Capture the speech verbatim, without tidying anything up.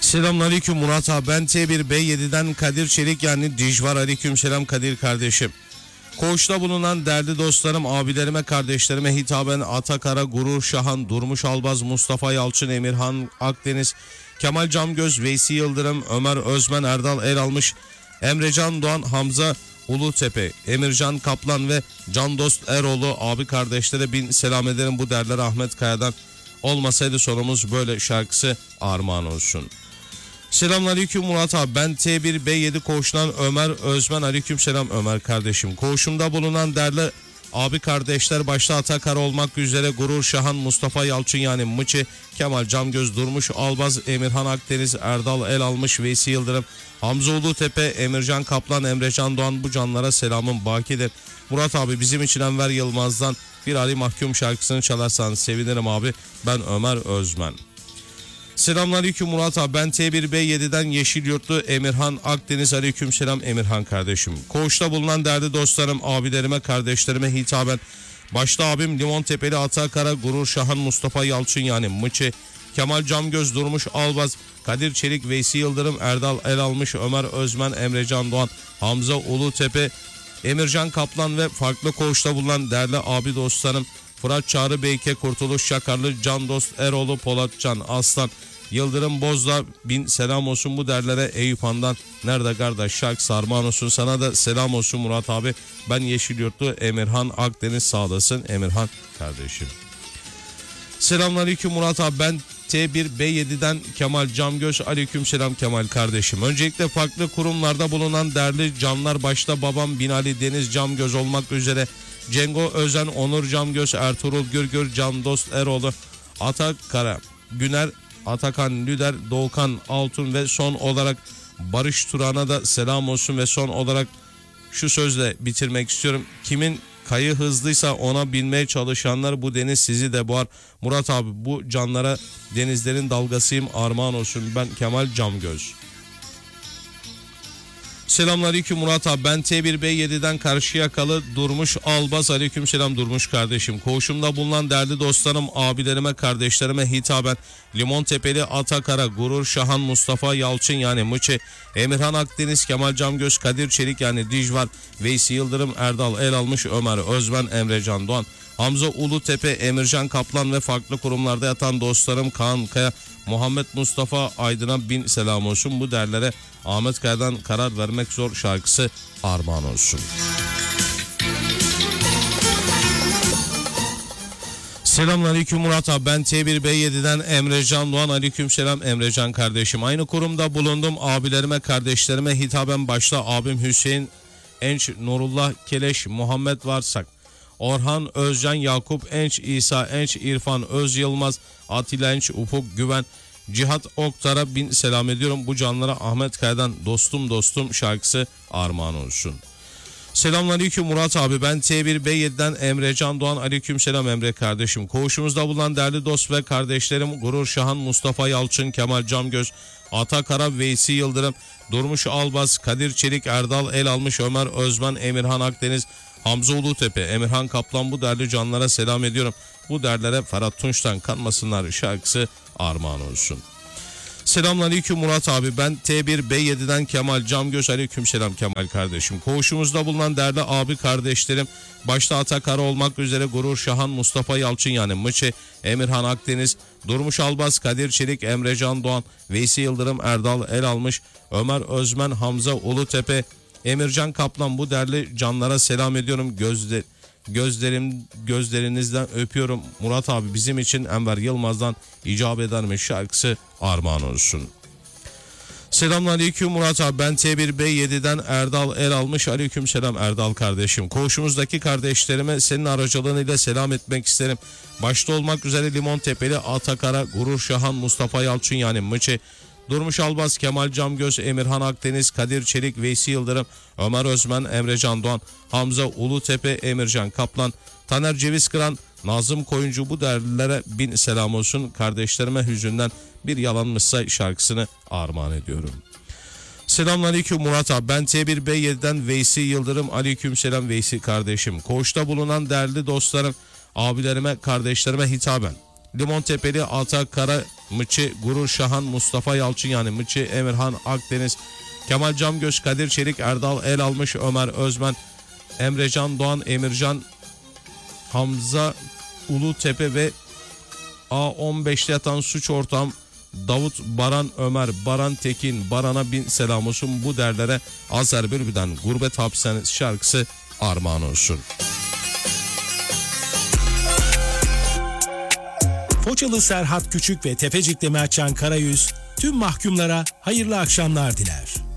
Selamünaleyküm Murat abi, ben T bir B yedi'den Kadir Çelik yani Dijvar. Aleykümselam Kadir kardeşim. Koğuşta bulunan değerli dostlarım, abilerime, kardeşlerime hitaben Atakara, Gurur Şahan, Durmuş Albaz, Mustafa Yalçın, Emirhan Akdeniz, Kemal Camgöz, Veysi Yıldırım, Ömer Özmen, Erdal Elalmış, Emrecan Doğan, Hamza Ulutepe, Emircan Kaplan ve Can Dost Eroğlu abi kardeşlere bin selam ederim. Bu derler Ahmet Kaya'dan olmasaydı sonumuz böyle şarkısı armağan olsun. Selamünaleyküm Murat abi, ben T bir B yedi koğuşundan Ömer Özmen. Aleykümselam Ömer kardeşim. Koğuşumda bulunan değerli abi kardeşler başta Atakara olmak üzere Gurur Şahan, Mustafa Yalçın yani Mıçı, Kemal Camgöz, Durmuş Albaz, Emirhan Akdeniz, Erdal Elalmış, Veysi Yıldırım, Hamza Ulutepe, Emircan Kaplan, Emrecan Doğan, bu canlara selamım bakidir. Murat abi, bizim için Enver Yılmaz'dan bir Ali Mahkum şarkısını çalarsanız sevinirim abi. Ben Ömer Özmen. Selamünaleyküm Murat abi, ben T bir B yedi'den Yeşilyurtlu Emirhan Akdeniz. Aleykümselam Emirhan kardeşim. Koğuşta bulunan değerli dostlarım, abilerime, kardeşlerime hitaben başta abim Limon Tepeli Atakara, Gurur Şahan, Mustafa Yalçın yani Mıçı, Kemal Camgöz, Durmuş Albaz, Kadir Çelik, Veysi Yıldırım, Erdal Elalmış, Ömer Özmen, Emrecan Doğan, Hamza Ulutepe, Emircan Kaplan ve farklı koğuşta bulunan değerli abi dostlarım Fırat Çağrı Beyke, Kurtuluş Şakarlı, Can Dost Eroğlu, Polatcan Aslan, Yıldırım Bozda bin selam olsun bu derlere. Eyüp Han'dan nerede kardeş şarkı sarman olsun, sana da selam olsun Murat abi. Ben Yeşilyurtlu Emirhan Akdeniz, sağ olasın Emirhan kardeşim. Selamünaleyküm Murat abi, ben T bir B yedi'den Kemal Camgöz. Aleykümselam Kemal kardeşim. Öncelikle farklı kurumlarda bulunan değerli canlar başta babam Binali Deniz Camgöz olmak üzere Cengo Özen, Onur Camgöz, Ertuğrul Gürgür, Can Dost Eroğlu, Atakara, Güner, Atakan Lüder, Doğukan Altun ve son olarak Barış Turan'a da selam olsun. Ve son olarak şu sözle bitirmek istiyorum: kimin kayı hızlıysa ona binmeye çalışanlar, bu deniz sizi de boğar. Murat abi, bu canlara denizlerin dalgasıyım, armağan olsun. Ben Kemal Camgöz. Selamünaleyküm Murat abi, ben T bir B yedi'den Karşıyakalı Durmuş Albaz. Aleykümselam Durmuş kardeşim. Koğuşumda bulunan değerli dostlarım, abilerime, kardeşlerime hitaben Limon Tepeli Atakara, Gurur Şahan, Mustafa Yalçın yani Mıçı, Emirhan Akdeniz, Kemal Camgöz, Kadir Çelik yani Dijvar, Veysi Yıldırım, Erdal Elalmış, Ömer Özben, Emrecan Doğan, Hamza Ulutepe, Emircan Kaplan ve farklı kurumlarda yatan dostlarım Kaan Kaya, Muhammed Mustafa Aydın'a bin selam olsun. Bu derlere Ahmet Kaya'dan karar vermek zor şarkısı armağan olsun. Selamünaleyküm Murat abi, ben T bir B yedi'den Emrecan Doğan. Aleykümselam Emrecan kardeşim. Aynı kurumda bulundum, abilerime, kardeşlerime hitaben başta abim Hüseyin Enç, Nurullah Keleş, Muhammed Varsak, Orhan Özcan, Yakup Enç, İsa Enç, İrfan Öz Yılmaz, Atilla Enç, Ufuk Güven, Cihat Oktar'a bin selam ediyorum. Bu canlara Ahmet Kaya'dan dostum dostum şarkısı armağan olsun. Selamünaleyküm Murat abi, ben T bir B yedi'den Emrecan Doğan. Aleykümselam Emre kardeşim. Koğuşumuzda bulunan değerli dost ve kardeşlerim Gurur Şahan, Mustafa Yalçın, Kemal Camgöz, Atakara, Veysi Yıldırım, Durmuş Albaz, Kadir Çelik, Erdal Elalmış, Ömer Özmen, Emirhan Akdeniz, Hamza Ulutepe, Emirhan Kaplan, bu değerli canlara selam ediyorum. Bu derlere Ferhat Tunç'tan Kanmasınlar şarkısı armağan olsun. Selamünaleyküm Murat abi, ben T bir B yedi'den Kemal Camgöz. Aleykümselam Kemal kardeşim. Koğuşumuzda bulunan değerli abi kardeşlerim başta Atakara olmak üzere Gurur Şahan, Mustafa Yalçın yani Mıçı, Emirhan Akdeniz, Durmuş Albaz, Kadir Çelik, Emrecan Doğan, Veysi Yıldırım, Erdal Elalmış, Ömer Özmen, Hamza Ulutepe, Emircan Kaplan, bu değerli canlara selam ediyorum. Gözde Gözlerim gözlerinizden öpüyorum. Murat abi, bizim için Enver Yılmaz'dan icap edermiş şarkısı armağan olsun. Selamünaleyküm Murat abi, ben T bir B yedi'den Erdal Elalmış. Aleykümselam Erdal kardeşim. Koğuşumuzdaki kardeşlerime senin aracılığıyla selam etmek isterim. Başta olmak üzere Limon Tepeli Atakara, Gurur Şahan, Mustafa Yalçın yani Mıçı, Durmuş Albaz, Kemal Camgöz, Emirhan Akdeniz, Kadir Çelik, Veysi Yıldırım, Ömer Özmen, Emrecan Doğan, Hamza Ulutepe, Emircan Kaplan, Taner Ceviz Kıran, Nazım Koyuncu, bu değerlilere bin selam olsun. Kardeşlerime hüzünden bir yalanmışsa şarkısını armağan ediyorum. Selamünaleyküm Murat abi, ben T bir B yedi'den Veysi Yıldırım. Aleykümselam Veysi kardeşim. Koğuşta bulunan değerli dostlarım, abilerime, kardeşlerime hitaben Limontepeli Ata Kara, Mıçı Gurur Şahan, Mustafa Yalçın yani Mıçı, Emirhan Akdeniz, Kemal Camgöz, Kadir Çelik, Erdal El Almış, Ömer Özmen, Emrecan Doğan, Emircan, Hamza Ulutepe ve A on beşte yatan suç ortağım Davut Baran Ömer, Baran Tekin, Baran'a bin selam olsun. Bu derlere Azer Bülbül'den Gurbet Hapishanesi şarkısı armağan olsun. Foçalı Serhat Küçük ve Tepecik'te Mertcan Karayüz tüm mahkumlara hayırlı akşamlar diler.